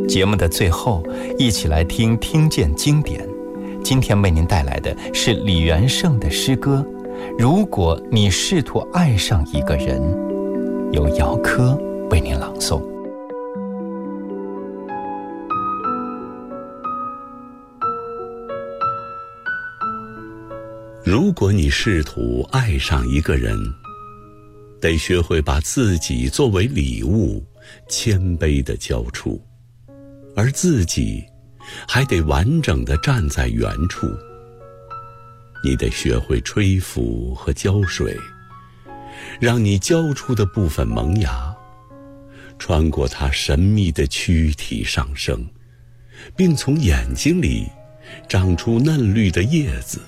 节目的最后，一起来听见经典。今天为您带来的是李元胜的诗歌《如果你试图爱上一个人》，由姚科为您朗诵。 如果你试图爱上一个人，得学会把自己作为礼物，谦卑地交出，而自己还得完整地站在原处。你得学会吹拂和浇水，让你浇出的部分萌芽，穿过它神秘的躯体上升，并从眼睛里长出嫩绿的叶子。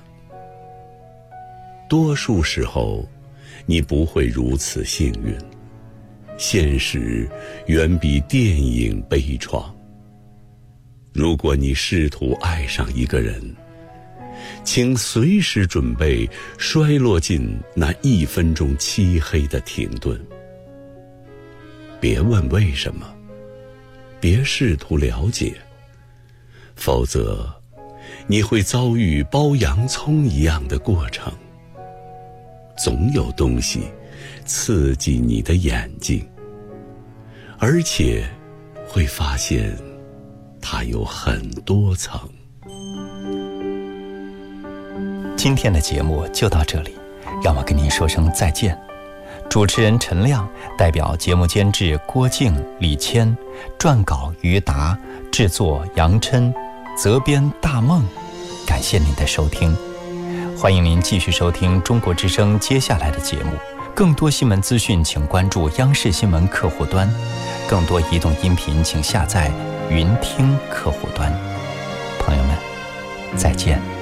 多数时候，你不会如此幸运，现实远比电影悲怆。如果你试图爱上一个人，请随时准备摔落进那1分钟漆黑的停顿。别问为什么，别试图了解，否则你会遭遇剥洋葱一样的过程。总有东西刺激你的眼睛，而且会发现它有很多层。 今天的节目就到这里，让我跟您说声再见。主持人陈亮，代表节目监制郭静、李谦，撰稿于达，制作杨琛，责编大梦。感谢您的收听，欢迎您继续收听中国之声接下来的节目。更多新闻资讯请关注央视新闻客户端，更多移动音频请下载云听客户端。朋友们，再见。